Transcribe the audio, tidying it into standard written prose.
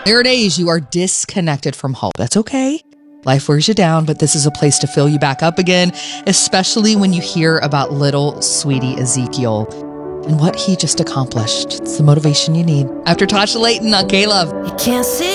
There are days you are disconnected from hope. That's okay. Life wears you down, but this is a place to fill you back up again, especially when you hear about little sweetie Ezekiel and what he just accomplished. It's the motivation you need. After Tasha Layton on K-Love. You can't see